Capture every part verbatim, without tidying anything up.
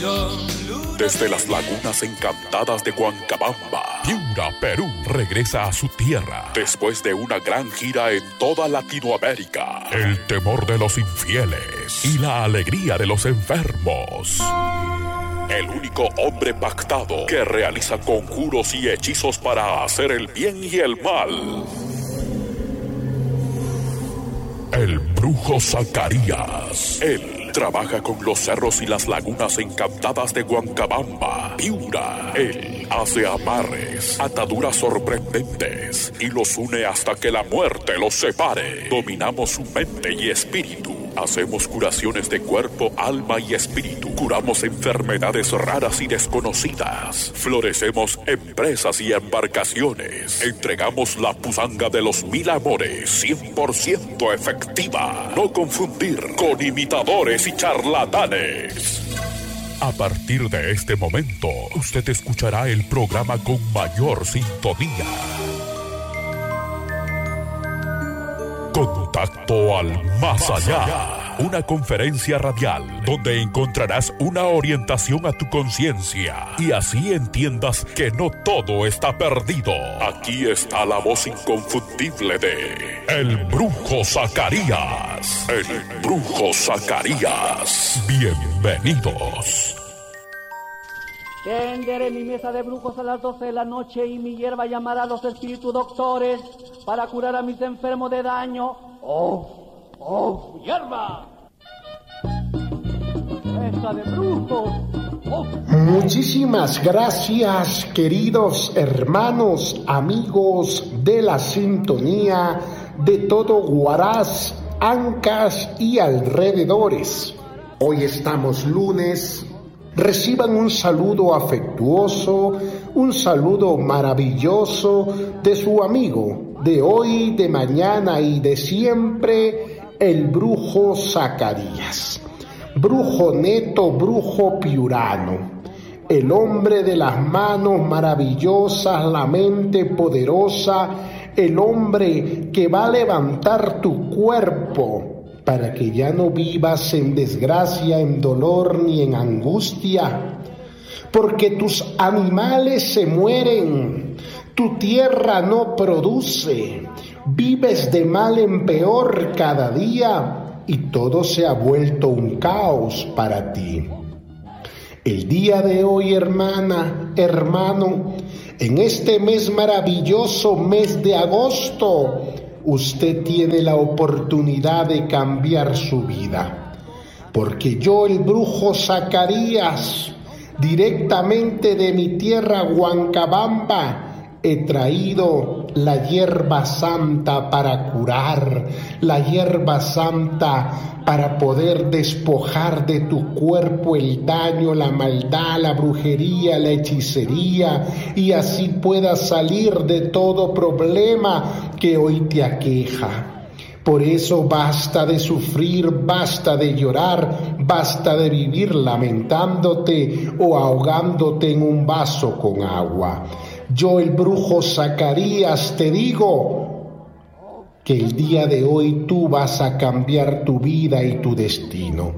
Desde las lagunas encantadas de Huancabamba, Piura, Perú, regresa a su tierra después de una gran gira en toda Latinoamérica. El temor de los infieles y la alegría de los enfermos. El único hombre pactado que realiza conjuros y hechizos para hacer el bien y el mal. El brujo Zacarías. Él trabaja con los cerros y las lagunas encantadas de Huancabamba, Piura. Él hace amarres, ataduras sorprendentes y los une hasta que la muerte los separe. Dominamos su mente y espíritu. Hacemos curaciones de cuerpo, alma y espíritu. Curamos enfermedades raras y desconocidas. Florecemos empresas y embarcaciones. Entregamos la pusanga de los mil amores, cien por ciento efectiva. No confundir con imitadores y charlatanes. A partir de este momento, usted escuchará el programa con mayor sintonía. Contacto al Más Allá, una conferencia radial donde encontrarás una orientación a tu conciencia y así entiendas que no todo está perdido. Aquí está la voz inconfundible de El Brujo Zacarías. El Brujo Zacarías. Bienvenidos. Tenderé mi mesa de brujos a las doce de la noche y mi hierba llamará a los espíritus doctores para curar a mis enfermos de daño. ¡Oh! ¡Oh! ¡Hierba! ¡Mesa de brujos! ¡Oh! Muchísimas gracias, queridos hermanos, amigos de la sintonía de todo Huaraz, Ancas y alrededores. Hoy estamos lunes. Reciban un saludo afectuoso, un saludo maravilloso de su amigo de hoy, de mañana y de siempre, el brujo Zacarías. Brujo neto, brujo piurano, el hombre de las manos maravillosas, la mente poderosa, el hombre que va a levantar tu cuerpo para que ya no vivas en desgracia, en dolor ni en angustia, porque tus animales se mueren, tu tierra no produce, vives de mal en peor cada día y todo se ha vuelto un caos para ti. El día de hoy, hermana, hermano, en este mes maravilloso, mes de agosto, usted tiene la oportunidad de cambiar su vida, porque yo, el brujo Zacarías, directamente de mi tierra Huancabamba, he traído la hierba santa para curar, la hierba santa para poder despojar de tu cuerpo el daño, la maldad, la brujería, la hechicería, y así puedas salir de todo problema que hoy te aqueja. Por eso basta de sufrir, basta de llorar, basta de vivir lamentándote o ahogándote en un vaso con agua. Yo, el brujo Zacarías, te digo que el día de hoy tú vas a cambiar tu vida y tu destino.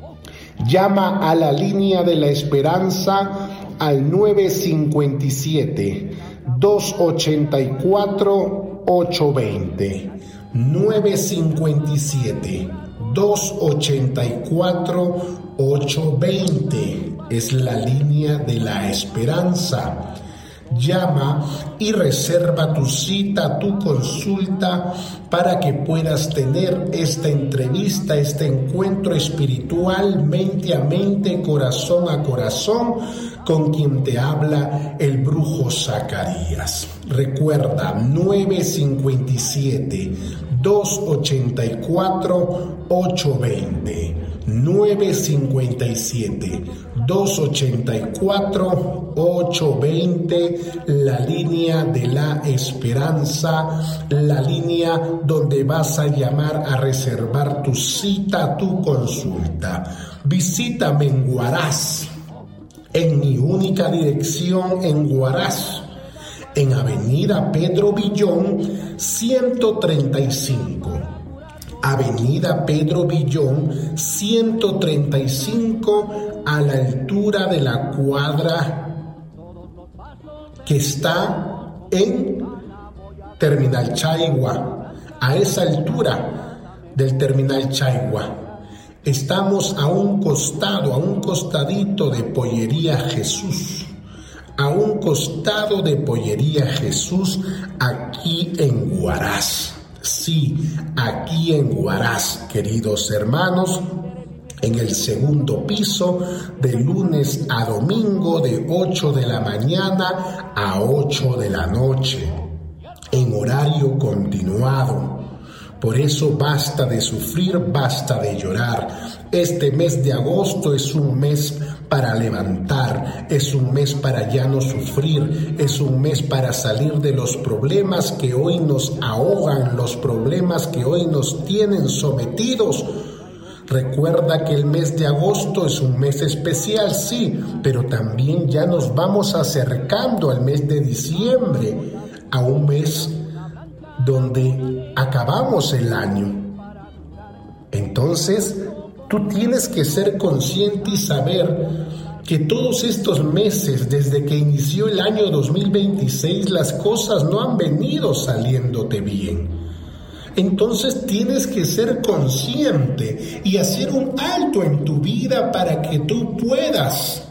Llama a la línea de la esperanza al nueve cinco siete, dos ocho cuatro, ocho dos cero. nueve cinco siete, dos ocho cuatro, ocho dos cero es la línea de la esperanza. Llama y reserva tu cita, tu consulta, para que puedas tener esta entrevista, este encuentro espiritual, mente a mente, corazón a corazón, con quien te habla el brujo Zacarías. Recuerda, nueve cinco siete, dos ocho cuatro, ocho dos cero. nueve cinco siete, dos ocho cuatro, ocho dos cero, la línea de la esperanza, la línea donde vas a llamar a reservar tu cita, tu consulta. Visítame en Huaraz, en mi única dirección en Huaraz, en Avenida Pedro Villón, ciento treinta y cinco. Avenida Pedro Villón, ciento treinta y cinco, a la altura de la cuadra que está en Terminal Chaigua, a esa altura del Terminal Chaigua. Estamos a un costado, a un costadito de Pollería Jesús, a un costado de Pollería Jesús, aquí en Huaraz. Sí, aquí en Huaraz, queridos hermanos, en el segundo piso, de lunes a domingo, de ocho de la mañana a ocho de la noche, en horario continuado. Por eso basta de sufrir, basta de llorar. Este mes de agosto es un mes para levantar, es un mes para ya no sufrir, es un mes para salir de los problemas que hoy nos ahogan, los problemas que hoy nos tienen sometidos. Recuerda que el mes de agosto es un mes especial, sí, pero también ya nos vamos acercando al mes de diciembre, a un mes donde acabamos el año. Entonces, tú tienes que ser consciente y saber que todos estos meses, desde que inició el año dos mil veintiséis, las cosas no han venido saliéndote bien. Entonces tienes que ser consciente y hacer un alto en tu vida para que tú puedas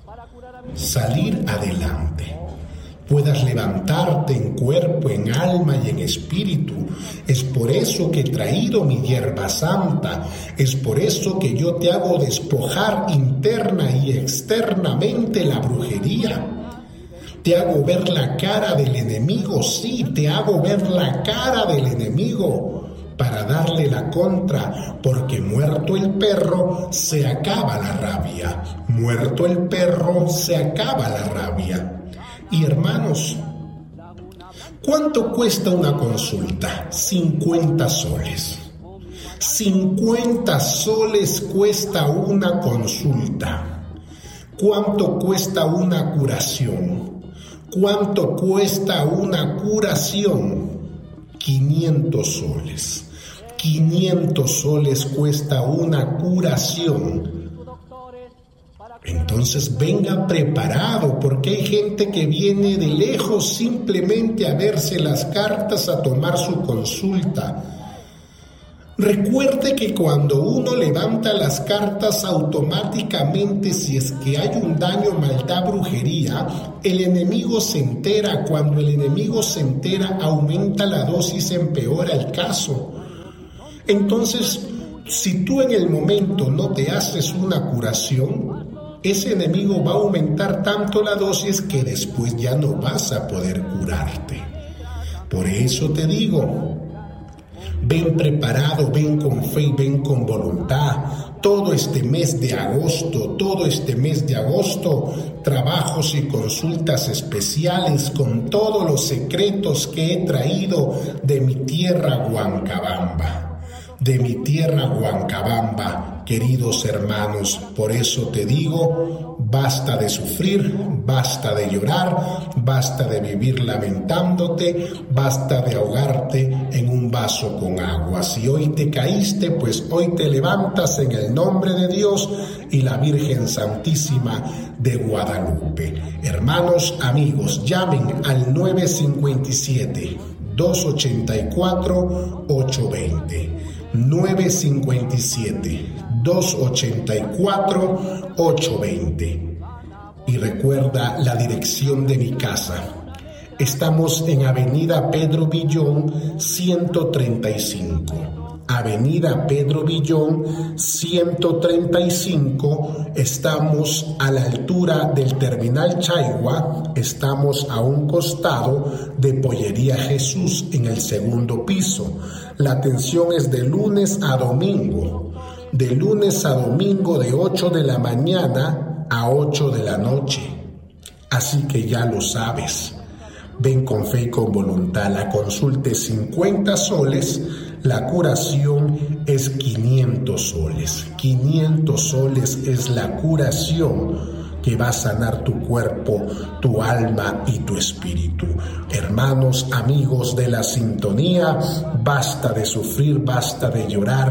salir adelante, puedas levantarte en cuerpo, en alma y en espíritu. Es por eso que he traído mi hierba santa, es por eso que yo te hago despojar interna y externamente la brujería. Te hago ver la cara del enemigo, sí, te hago ver la cara del enemigo para darle la contra, porque muerto el perro se acaba la rabia, muerto el perro se acaba la rabia. Y hermanos, ¿cuánto cuesta una consulta? cincuenta soles. cincuenta soles cuesta una consulta. ¿Cuánto cuesta una curación? ¿Cuánto cuesta una curación? quinientos soles. quinientos soles cuesta una curación. Entonces venga preparado, porque hay gente que viene de lejos simplemente a verse las cartas, a tomar su consulta. Recuerde que cuando uno levanta las cartas, automáticamente, si es que hay un daño, maldad, brujería, el enemigo se entera. Cuando el enemigo se entera, aumenta la dosis, empeora el caso. Entonces, si tú en el momento no te haces una curación, ese enemigo va a aumentar tanto la dosis que después ya no vas a poder curarte. Por eso te digo, ven preparado, ven con fe y ven con voluntad. Todo este mes de agosto, todo este mes de agosto, trabajos y consultas especiales con todos los secretos que he traído de mi tierra Huancabamba. De mi tierra Huancabamba, queridos hermanos. Por eso te digo, basta de sufrir, basta de llorar, basta de vivir lamentándote, basta de ahogarte en un vaso con agua. Si hoy te caíste, pues hoy te levantas en el nombre de Dios y la Virgen Santísima de Guadalupe. Hermanos, amigos, llamen al nueve cinco siete, dos ocho cuatro, ocho dos cero. nueve cinco siete, dos ocho cuatro, ocho dos cero. Y recuerda la dirección de mi casa. Estamos en Avenida Pedro Villón ciento treinta y cinco. Avenida Pedro Villón ciento treinta y cinco. Estamos a la altura del Terminal Chaigua. Estamos a un costado de Pollería Jesús en el segundo piso. La atención es de lunes a domingo. De lunes a domingo de ocho de la mañana a ocho de la noche. Así que ya lo sabes. Ven con fe y con voluntad. La consulta es cincuenta soles. La curación es quinientos soles. quinientos soles es la curación que va a sanar tu cuerpo, tu alma y tu espíritu. Hermanos, amigos de la sintonía, basta de sufrir, basta de llorar,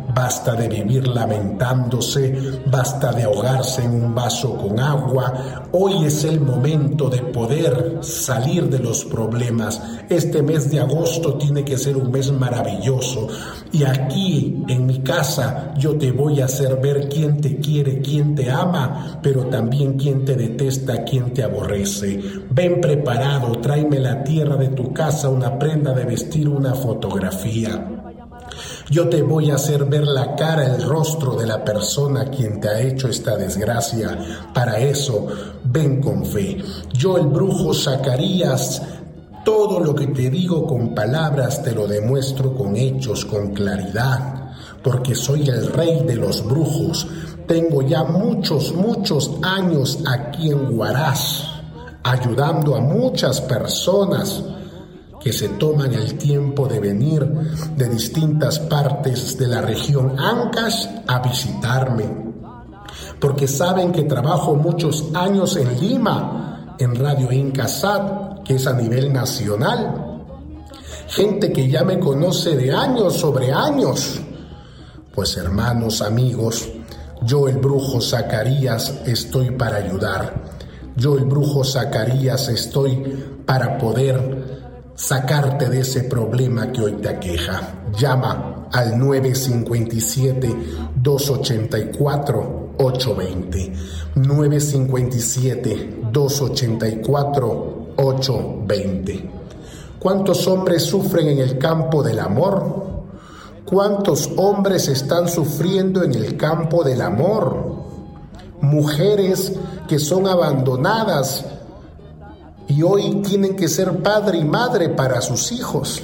Basta de vivir lamentándose, basta de ahogarse en un vaso con agua. Hoy es el momento de poder salir de los problemas. Este mes de agosto tiene que ser un mes maravilloso. Y aquí, en mi casa, yo te voy a hacer ver quién te quiere, quién te ama, pero también quién te detesta, quién te aborrece. Ven preparado, tráeme la tierra de tu casa, una prenda de vestir, una fotografía. Yo te voy a hacer ver la cara, el rostro de la persona quien te ha hecho esta desgracia. Para eso, ven con fe. Yo, el brujo Zacarías, todo lo que te digo con palabras te lo demuestro con hechos, con claridad, porque soy el rey de los brujos. Tengo ya muchos, muchos años aquí en Huaraz, ayudando a muchas personas que se toman el tiempo de venir de distintas partes de la región Ancash a visitarme, porque saben que trabajo muchos años en Lima, en Radio Incasat, que es a nivel nacional. Gente que ya me conoce de años sobre años. Pues hermanos, amigos, yo, el brujo Zacarías, estoy para ayudar. Yo, el brujo Zacarías, estoy para poder sacarte de ese problema que hoy te aqueja. Llama al nueve cinco siete, dos ocho cuatro, ocho dos cero. nueve cinco siete, dos ocho cuatro, ocho dos cero. ¿Cuántos hombres sufren en el campo del amor? ¿Cuántos hombres están sufriendo en el campo del amor? Mujeres que son abandonadas y hoy tienen que ser padre y madre para sus hijos.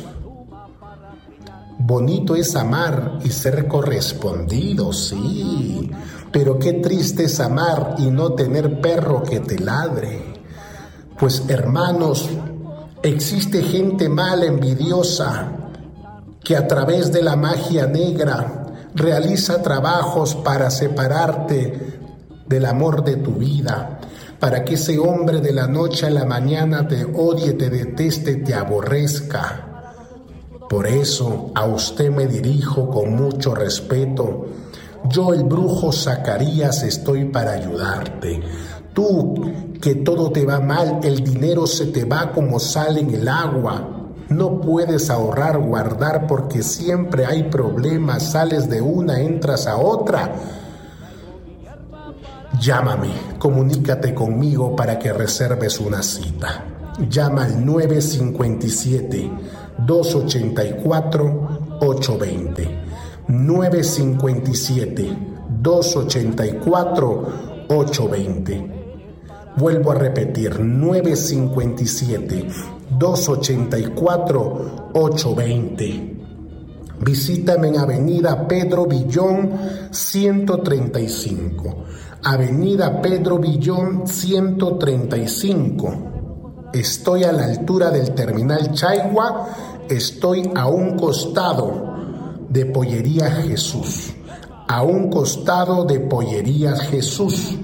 Bonito es amar y ser correspondido, sí, pero qué triste es amar y no tener perro que te ladre. Pues hermanos, existe gente mala, envidiosa, que a través de la magia negra realiza trabajos para separarte del amor de tu vida, para que ese hombre de la noche a la mañana te odie, te deteste, te aborrezca. Por eso a usted me dirijo con mucho respeto. Yo, el brujo Zacarías, estoy para ayudarte. Tú, que todo te va mal, el dinero se te va como sale en el agua. No puedes ahorrar, guardar, porque siempre hay problemas. Sales de una, entras a otra. Llámame, comunícate conmigo para que reserves una cita. Llama al nueve cinco siete, dos ocho cuatro, ocho dos cero. nueve cinco siete, dos ocho cuatro, ocho dos cero. Vuelvo a repetir, nueve cinco siete, dos ocho cuatro, ocho dos cero. Visítame en Avenida Pedro Villón ciento treinta y cinco. Avenida Pedro Villón ciento treinta y cinco. Estoy a la altura del Terminal Chaigua, estoy a un costado de Pollería Jesús. A un costado de Pollería Jesús.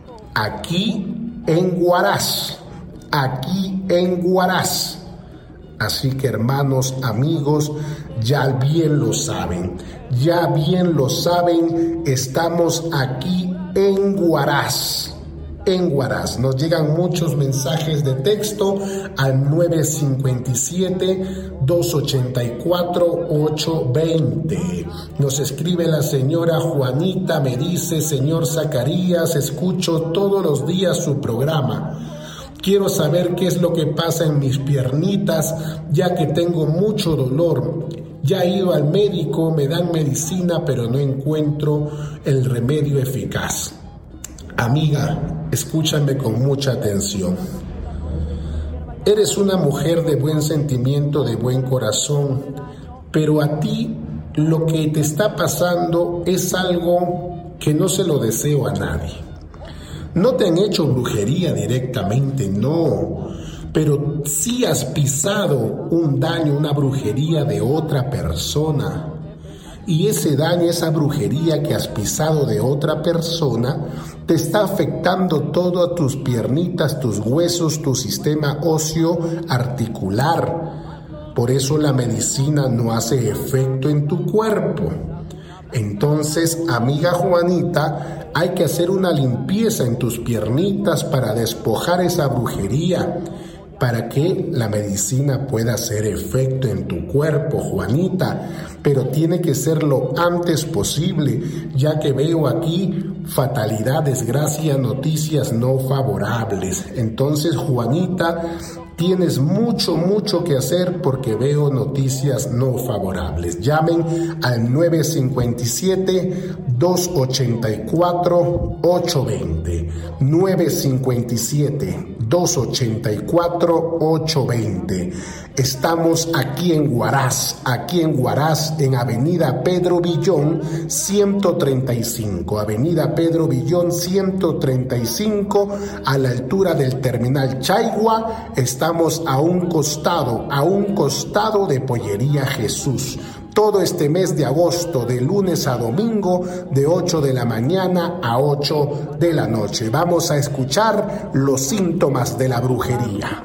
Aquí en Huaraz. Aquí en Huaraz. Así que hermanos, amigos, ya bien lo saben, ya bien lo saben, estamos aquí en Huaraz, en Huaraz. Nos llegan muchos mensajes de texto al nueve cinco siete, dos ocho cuatro, ocho dos cero. Nos escribe la señora Juanita, me dice: señor Zacarías, escucho todos los días su programa. Quiero saber qué es lo que pasa en mis piernitas, ya que tengo mucho dolor. Ya he ido al médico, me dan medicina, pero no encuentro el remedio eficaz. Amiga, escúchame con mucha atención. Eres una mujer de buen sentimiento, de buen corazón, pero a ti lo que te está pasando es algo que no se lo deseo a nadie. No te han hecho brujería directamente, no, pero sí has pisado un daño, una brujería de otra persona. Y ese daño, esa brujería que has pisado de otra persona, te está afectando todo a tus piernitas, tus huesos, tu sistema óseo articular. Por eso la medicina no hace efecto en tu cuerpo. Entonces, amiga Juanita, hay que hacer una limpieza en tus piernitas para despojar esa brujería, para que la medicina pueda hacer efecto en tu cuerpo, Juanita, pero tiene que ser lo antes posible, ya que veo aquí fatalidad, desgracia, noticias no favorables. Entonces, Juanita, tienes mucho, mucho que hacer porque veo noticias no favorables. Llamen al nueve cinco siete, dos ocho cuatro, ocho dos cero. nueve cinco siete, dos ocho cuatro, ocho dos cero. Estamos aquí en Huaraz, aquí en Huaraz, en Avenida Pedro Villón, ciento treinta y cinco. Avenida Pedro Villón, ciento treinta y cinco, a la altura del terminal Chaigua. Estamos a un costado, a un costado de Pollería Jesús. Todo este mes de agosto, de lunes a domingo, de ocho de la mañana a ocho de la noche. Vamos a escuchar los síntomas de la brujería.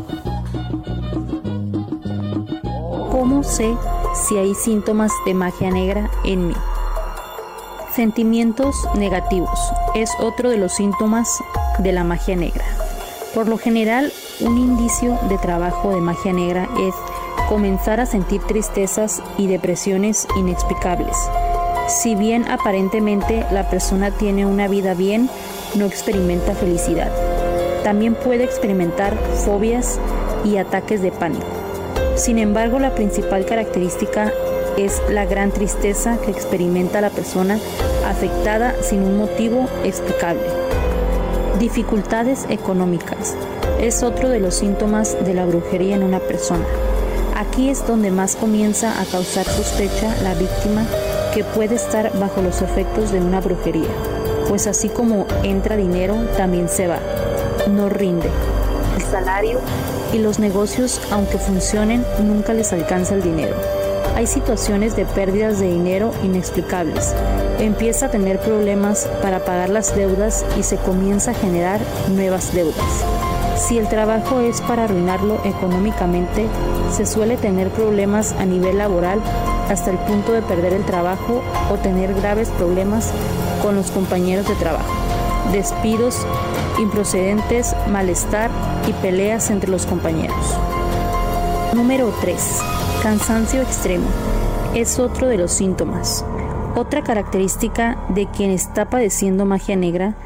¿Cómo sé si hay síntomas de magia negra en mí? Sentimientos negativos es otro de los síntomas de la magia negra. Por lo general, un indicio de trabajo de magia negra es comenzar a sentir tristezas y depresiones inexplicables. Si bien aparentemente la persona tiene una vida bien, no experimenta felicidad. También puede experimentar fobias y ataques de pánico. Sin embargo, la principal característica es la gran tristeza que experimenta la persona afectada sin un motivo explicable. Dificultades económicas es otro de los síntomas de la brujería en una persona. Aquí es donde más comienza a causar sospecha la víctima, que puede estar bajo los efectos de una brujería, pues así como entra dinero, también se va, no rinde. El salario y los negocios, aunque funcionen, nunca les alcanza el dinero. Hay situaciones de pérdidas de dinero inexplicables. Empieza a tener problemas para pagar las deudas y se comienza a generar nuevas deudas. Si el trabajo es para arruinarlo económicamente, se suele tener problemas a nivel laboral hasta el punto de perder el trabajo o tener graves problemas con los compañeros de trabajo. Despidos improcedentes, malestar y peleas entre los compañeros. Número tres. Cansancio extremo. Es otro de los síntomas. Otra característica de quien está padeciendo magia negra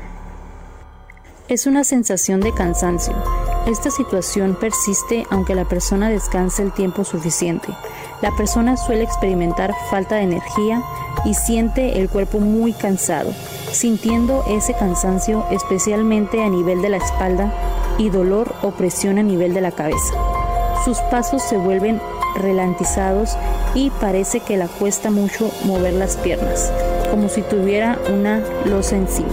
es una sensación de cansancio. Esta situación persiste aunque la persona descanse el tiempo suficiente. La persona suele experimentar falta de energía y siente el cuerpo muy cansado, sintiendo ese cansancio especialmente a nivel de la espalda y dolor o presión a nivel de la cabeza. Sus pasos se vuelven ralentizados y parece que le cuesta mucho mover las piernas, como si tuviera una losa encima.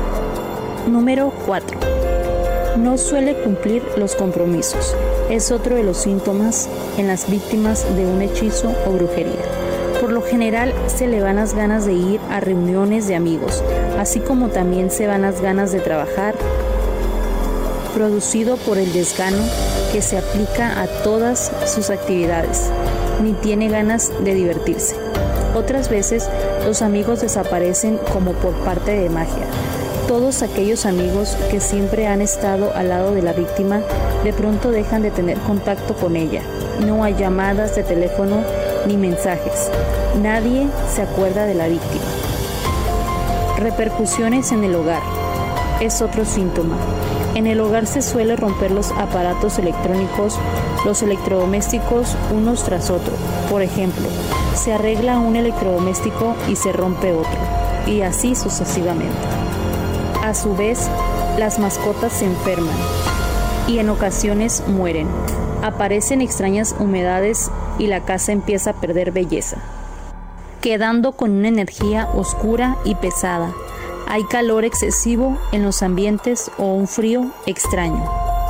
Número cuatro. No suele cumplir los compromisos. Es otro de los síntomas en las víctimas de un hechizo o brujería. Por lo general se le van las ganas de ir a reuniones de amigos, así como también se van las ganas de trabajar, producido por el desgano que se aplica a todas sus actividades, ni tiene ganas de divertirse. Otras veces los amigos desaparecen como por parte de magia. Todos aquellos amigos que siempre han estado al lado de la víctima de pronto dejan de tener contacto con ella. No hay llamadas de teléfono ni mensajes. Nadie se acuerda de la víctima. Repercusiones en el hogar. Es otro síntoma. En el hogar se suele romper los aparatos electrónicos, los electrodomésticos unos tras otro. Por ejemplo, se arregla un electrodoméstico y se rompe otro, y así sucesivamente. A su vez, las mascotas se enferman y en ocasiones mueren. Aparecen extrañas humedades y la casa empieza a perder belleza, quedando con una energía oscura y pesada. Hay calor excesivo en los ambientes o un frío extraño.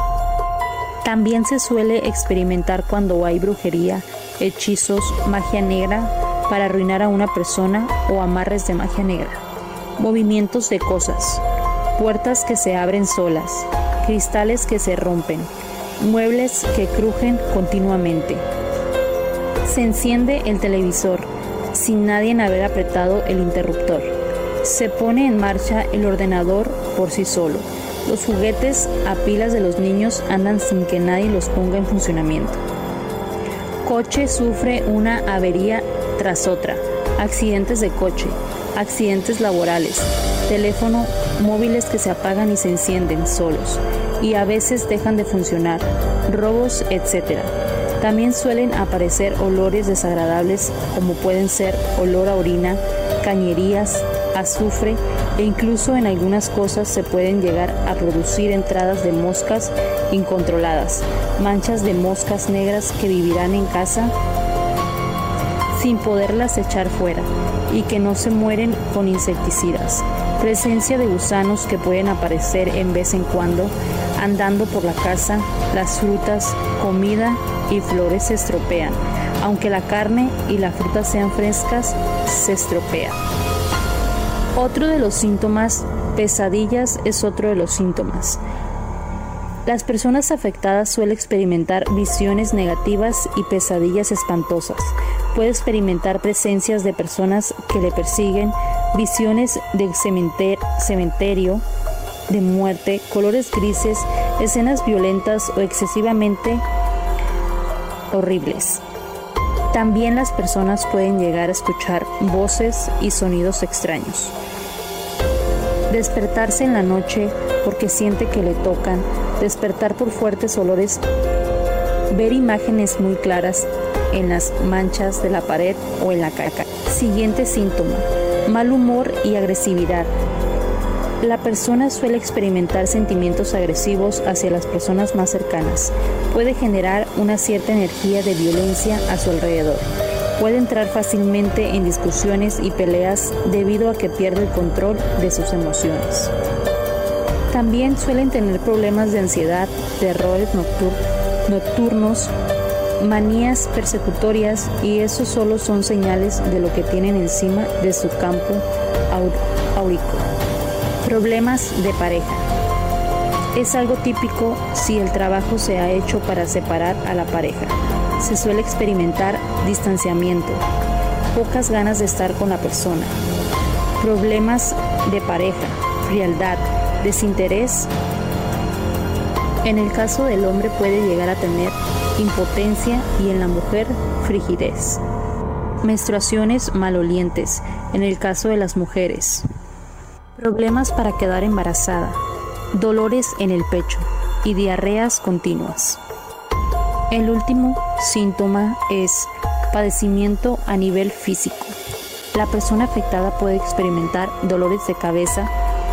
También se suele experimentar cuando hay brujería, hechizos, magia negra para arruinar a una persona o amarres de magia negra. Movimientos de cosas, puertas que se abren solas, cristales que se rompen, muebles que crujen continuamente. Se enciende el televisor. Si sin nadie haber apretado el interruptor. Se pone en marcha el ordenador por sí solo. Los juguetes a pilas de los niños andan sin que nadie los ponga en funcionamiento. Coche sufre una avería tras otra. Accidentes de coche, accidentes laborales, teléfono móviles que se apagan y se encienden solos y a veces dejan de funcionar, robos, etcétera. También suelen aparecer olores desagradables como pueden ser olor a orina, cañerías, azufre e incluso en algunas cosas se pueden llegar a producir entradas de moscas incontroladas, manchas de moscas negras que vivirán en casa sin poderlas echar fuera y que no se mueren con insecticidas. Presencia de gusanos que pueden aparecer en vez en cuando andando por la casa. Las frutas, comida y flores se estropean. Aunque la carne y la fruta sean frescas, se estropea. Otro de los síntomas, pesadillas, es otro de los síntomas. Las personas afectadas suelen experimentar visiones negativas y pesadillas espantosas. Puede experimentar presencias de personas que le persiguen, visiones del cementer- cementerio, de muerte, colores grises, escenas violentas o excesivamente horribles. También las personas pueden llegar a escuchar voces y sonidos extraños. Despertarse en la noche porque siente que le tocan, despertar por fuertes olores, ver imágenes muy claras en las manchas de la pared o en la caca. Siguiente síntoma, mal humor y agresividad. La persona suele experimentar sentimientos agresivos hacia las personas más cercanas. Puede generar una cierta energía de violencia a su alrededor. Puede entrar fácilmente en discusiones y peleas debido a que pierde el control de sus emociones. También suelen tener problemas de ansiedad, terrores noctur- nocturnos, manías persecutorias y eso solo son señales de lo que tienen encima de su campo áurico. Problemas de pareja. Es algo típico si el trabajo se ha hecho para separar a la pareja. Se suele experimentar distanciamiento, pocas ganas de estar con la persona. Problemas de pareja, frialdad, desinterés. En el caso del hombre puede llegar a tener impotencia y en la mujer frigidez. Menstruaciones malolientes, en el caso de las mujeres. Problemas para quedar embarazada, dolores en el pecho y diarreas continuas. El último síntoma es padecimiento a nivel físico. La persona afectada puede experimentar dolores de cabeza,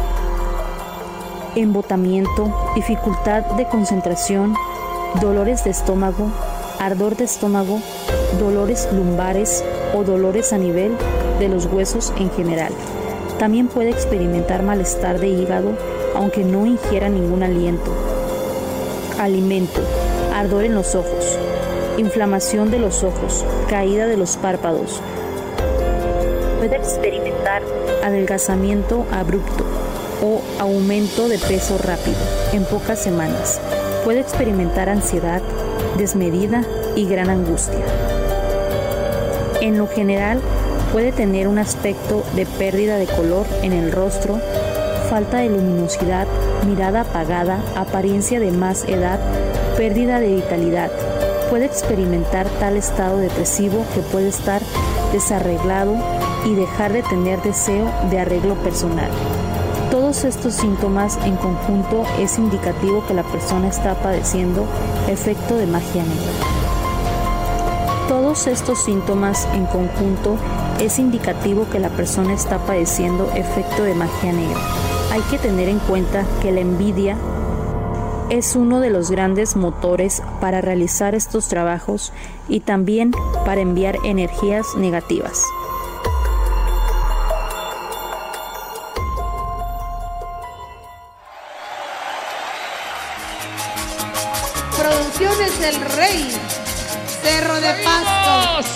embotamiento, dificultad de concentración, dolores de estómago, ardor de estómago, dolores lumbares o dolores a nivel de los huesos en general. También puede experimentar malestar de hígado, aunque no ingiera ningún aliento. Alimento, ardor en los ojos, inflamación de los ojos, caída de los párpados. Puede experimentar adelgazamiento abrupto o aumento de peso rápido en pocas semanas. Puede experimentar ansiedad desmedida y gran angustia. En lo general, puede tener un aspecto de pérdida de color en el rostro, falta de luminosidad, mirada apagada, apariencia de más edad, pérdida de vitalidad. Puede experimentar tal estado depresivo que puede estar desarreglado y dejar de tener deseo de arreglo personal. Todos estos síntomas en conjunto es indicativo que la persona está padeciendo efecto de magia negra. Todos estos síntomas en conjunto es indicativo que la persona está padeciendo efecto de magia negra. Hay que tener en cuenta que la envidia es uno de los grandes motores para realizar estos trabajos y también para enviar energías negativas. Producciones El Rey, Cerro de Pasto.